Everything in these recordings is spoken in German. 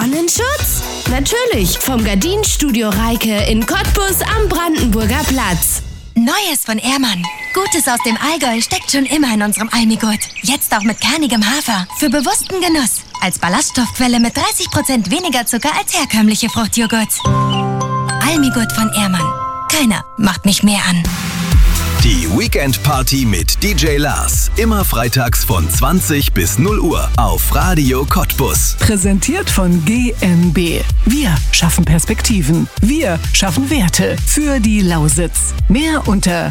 Sonnenschutz? Natürlich, vom Gardinenstudio Reike in Cottbus am Brandenburger Platz. Neues von Ehrmann. Gutes aus dem Allgäu steckt schon immer in unserem Almigurt. Jetzt auch mit kernigem Hafer. Für bewussten Genuss. Als Ballaststoffquelle mit 30% weniger Zucker als herkömmliche Fruchtjoghurts. Almigurt von Ehrmann. Keiner macht mich mehr an. Die Weekend Party mit DJ Lars. Immer freitags von 20 bis 0 Uhr auf Radio Cottbus. Präsentiert von GmbH. Wir schaffen Perspektiven. Wir schaffen Werte für die Lausitz. Mehr unter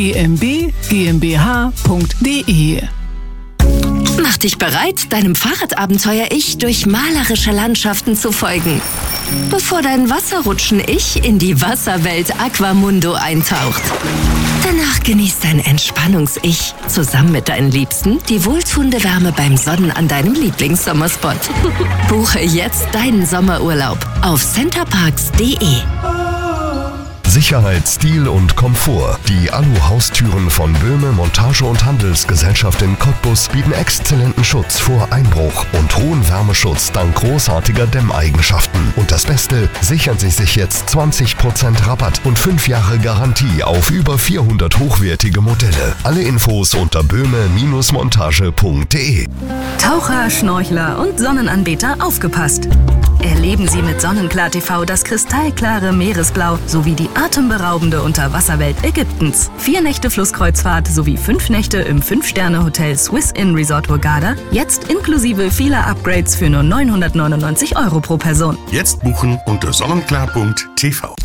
gmbh.de. Mach dich bereit, deinem Fahrradabenteuer-Ich durch malerische Landschaften zu folgen. Bevor dein Wasserrutschen-Ich in die Wasserwelt Aquamundo eintaucht. Danach genießt dein Entspannungs-Ich zusammen mit deinen Liebsten die wohltuende Wärme beim Sonnen an deinem Lieblingssommerspot. Buche jetzt deinen Sommerurlaub auf centerparks.de. Sicherheit, Stil und Komfort. Die Alu-Haustüren von Böhme Montage- und Handelsgesellschaft in Cottbus bieten exzellenten Schutz vor Einbruch und hohen Wärmeschutz dank großartiger Dämmeigenschaften. Und das Beste, sichern Sie sich jetzt 20% Rabatt und 5 Jahre Garantie auf über 400 hochwertige Modelle. Alle Infos unter böhme-montage.de. Taucher, Schnorchler und Sonnenanbeter, aufgepasst! Erleben Sie mit Sonnenklar TV das kristallklare Meeresblau sowie die atemberaubende Unterwasserwelt Ägyptens. 4 Nächte Flusskreuzfahrt sowie 5 Nächte im 5-Sterne-Hotel Swiss Inn Resort Hurghada. Jetzt inklusive vieler Upgrades für nur 999 € pro Person. Jetzt buchen unter sonnenklar.tv.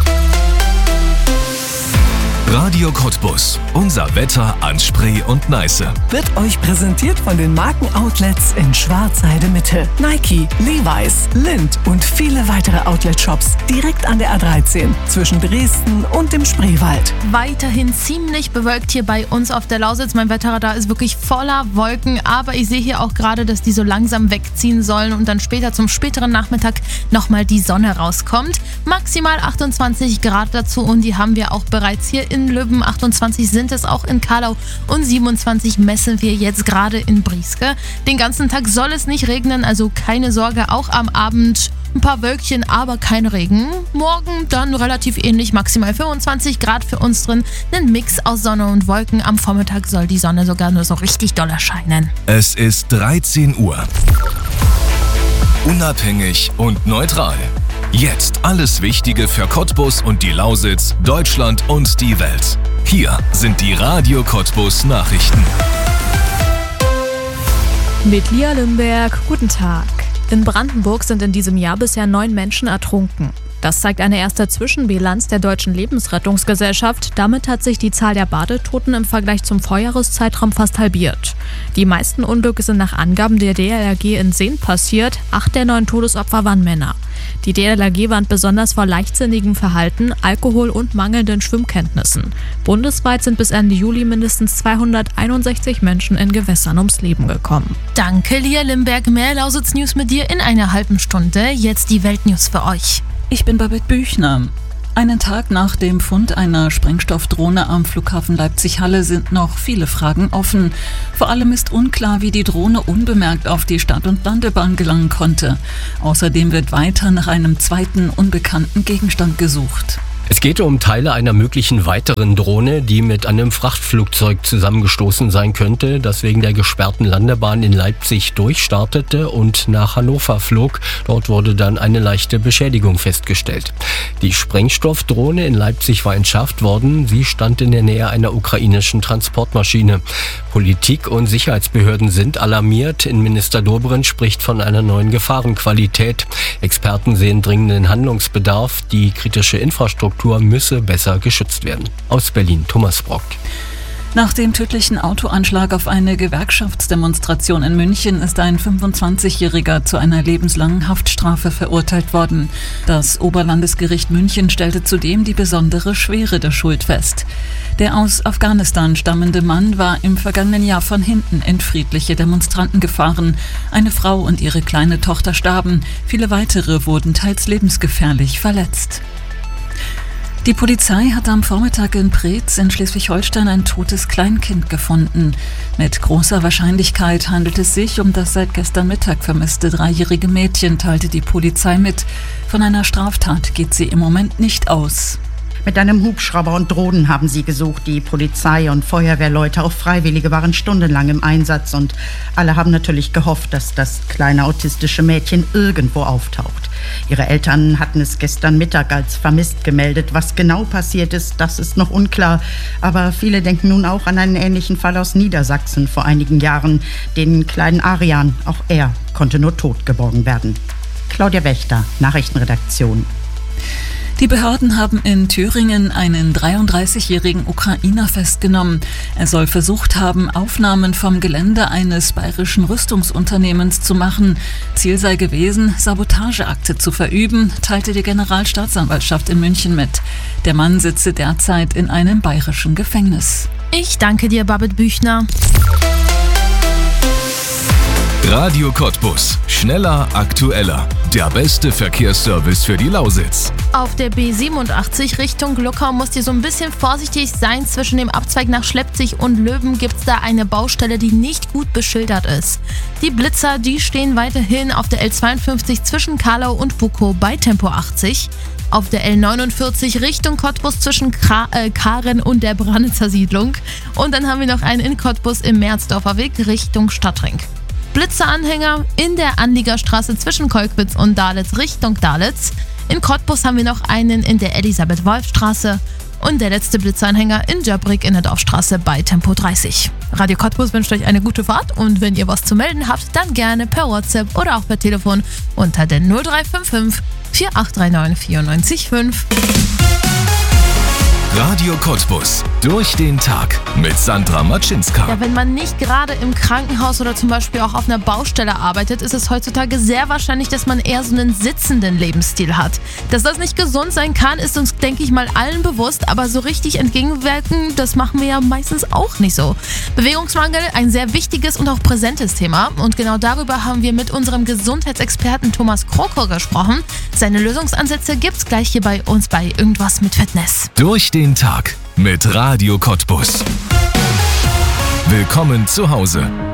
Radio Cottbus. Unser Wetter an Spree und Neiße. Wird euch präsentiert von den Markenoutlets in Schwarzheide Mitte. Nike, Levi's, Lindt und viele weitere Outlet-Shops direkt an der A13 zwischen Dresden und dem Spreewald. Weiterhin ziemlich bewölkt hier bei uns auf der Lausitz. Mein Wetterradar ist wirklich voller Wolken, aber ich sehe hier auch gerade, dass die so langsam wegziehen sollen und dann später zum späteren Nachmittag nochmal die Sonne rauskommt. Maximal 28 Grad dazu und die haben wir auch bereits hier in Löben. 28 sind es auch in Kahlau und 27 messen wir jetzt gerade in Brieske. Den ganzen Tag soll es nicht regnen, also keine Sorge, auch am Abend ein paar Wölkchen, aber kein Regen. Morgen dann relativ ähnlich, maximal 25 Grad für uns drin. Ein Mix aus Sonne und Wolken. Am Vormittag soll die Sonne sogar nur so richtig doll erscheinen. Es ist 13 Uhr. Unabhängig und neutral. Jetzt alles Wichtige für Cottbus und die Lausitz, Deutschland und die Welt. Hier sind die Radio Cottbus Nachrichten. Mit Lia Limberg, guten Tag. In Brandenburg sind in diesem Jahr bisher 9 Menschen ertrunken. Das zeigt eine erste Zwischenbilanz der Deutschen Lebensrettungsgesellschaft. Damit hat sich die Zahl der Badetoten im Vergleich zum Vorjahreszeitraum fast halbiert. Die meisten Unglücke sind nach Angaben der DLRG in Seen passiert. 8 der 9 Todesopfer waren Männer. Die DLRG warnt besonders vor leichtsinnigem Verhalten, Alkohol und mangelnden Schwimmkenntnissen. Bundesweit sind bis Ende Juli mindestens 261 Menschen in Gewässern ums Leben gekommen. Danke, Lia Limberg. Mehr Lausitz-News mit dir in einer halben Stunde. Jetzt die Weltnews für euch. Ich bin Babette Büchner. Einen Tag nach dem Fund einer Sprengstoffdrohne am Flughafen Leipzig-Halle sind noch viele Fragen offen. Vor allem ist unklar, wie die Drohne unbemerkt auf die Start- und Landebahn gelangen konnte. Außerdem wird weiter nach einem zweiten unbekannten Gegenstand gesucht. Es geht um Teile einer möglichen weiteren Drohne, die mit einem Frachtflugzeug zusammengestoßen sein könnte, das wegen der gesperrten Landebahn in Leipzig durchstartete und nach Hannover flog. Dort wurde dann eine leichte Beschädigung festgestellt. Die Sprengstoffdrohne in Leipzig war entschärft worden. Sie stand in der Nähe einer ukrainischen Transportmaschine. Politik und Sicherheitsbehörden sind alarmiert. Innenminister Dobrindt spricht von einer neuen Gefahrenqualität. Experten sehen dringenden Handlungsbedarf. Die kritische Infrastruktur müsse besser geschützt werden. Aus Berlin, Thomas Brock. Nach dem tödlichen Autoanschlag auf eine Gewerkschaftsdemonstration in München ist ein 25-Jähriger zu einer lebenslangen Haftstrafe verurteilt worden. Das Oberlandesgericht München stellte zudem die besondere Schwere der Schuld fest. Der aus Afghanistan stammende Mann war im vergangenen Jahr von hinten in friedliche Demonstranten gefahren. Eine Frau und ihre kleine Tochter starben. Viele weitere wurden teils lebensgefährlich verletzt. Die Polizei hat am Vormittag in Preetz in Schleswig-Holstein ein totes Kleinkind gefunden. Mit großer Wahrscheinlichkeit handelt es sich um das seit gestern Mittag vermisste 3-jährige Mädchen, teilte die Polizei mit. Von einer Straftat geht sie im Moment nicht aus. Mit einem Hubschrauber und Drohnen haben sie gesucht. Die Polizei und Feuerwehrleute, auch Freiwillige, waren stundenlang im Einsatz und alle haben natürlich gehofft, dass das kleine autistische Mädchen irgendwo auftaucht. Ihre Eltern hatten es gestern Mittag als vermisst gemeldet. Was genau passiert ist, das ist noch unklar. Aber viele denken nun auch an einen ähnlichen Fall aus Niedersachsen vor einigen Jahren, den kleinen Arian. Auch er konnte nur tot geborgen werden. Claudia Wächter, Nachrichtenredaktion. Die Behörden haben in Thüringen einen 33-jährigen Ukrainer festgenommen. Er soll versucht haben, Aufnahmen vom Gelände eines bayerischen Rüstungsunternehmens zu machen. Ziel sei gewesen, Sabotageakte zu verüben, teilte die Generalstaatsanwaltschaft in München mit. Der Mann sitze derzeit in einem bayerischen Gefängnis. Ich danke dir, Babette Büchner. Radio Cottbus. Schneller, aktueller. Der beste Verkehrsservice für die Lausitz. Auf der B87 Richtung Gluckau musst ihr so ein bisschen vorsichtig sein. Zwischen dem Abzweig nach Schleppzig und Löwen gibt es da eine Baustelle, die nicht gut beschildert ist. Die Blitzer, die stehen weiterhin auf der L52 zwischen Karlau und Bukow bei Tempo 80. Auf der L49 Richtung Cottbus zwischen Karen und der Brannitzer Siedlung. Und dann haben wir noch einen in Cottbus im Merzdorfer Weg Richtung Stadtring. Blitzeranhänger in der Anliegerstraße zwischen Kolkwitz und Dalitz Richtung Dalitz. In Cottbus haben wir noch einen in der Elisabeth-Wolf-Straße. Und der letzte Blitzeranhänger in Jöbrick in der Dorfstraße bei Tempo 30. Radio Cottbus wünscht euch eine gute Fahrt und wenn ihr was zu melden habt, dann gerne per WhatsApp oder auch per Telefon unter der 0355 4839 945. Radio Cottbus. Durch den Tag mit Sandra Matschinska. Ja, wenn man nicht gerade im Krankenhaus oder zum Beispiel auch auf einer Baustelle arbeitet, ist es heutzutage sehr wahrscheinlich, dass man eher so einen sitzenden Lebensstil hat. Dass das nicht gesund sein kann, ist uns, denke ich mal, allen bewusst, aber so richtig entgegenwirken, das machen wir ja meistens auch nicht so. Bewegungsmangel, ein sehr wichtiges und auch präsentes Thema und genau darüber haben wir mit unserem Gesundheitsexperten Thomas Kroko gesprochen. Seine Lösungsansätze gibt's gleich hier bei uns bei Irgendwas mit Fitness. Durch den Tag mit Radio Cottbus. Willkommen zu Hause.